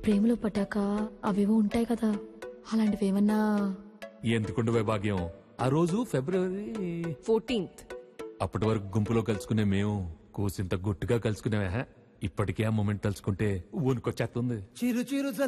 ప్రేమలో పడ్డాక అవేవో ఉంటాయి కదా, అలాంటివి ఏమన్నా? ఎందుకుండవే భాగ్యం, ఆ రోజు February 14th. అప్పటి వరకు గుంపులో కలుసుకునే మేము కూసింత గుట్టుగా కలుసుకునేవా? ఇప్పటికే ఆ మూమెంట్ తలుచుకుంటే ఊనుకొచ్చేస్తుంది. చిరు చిరు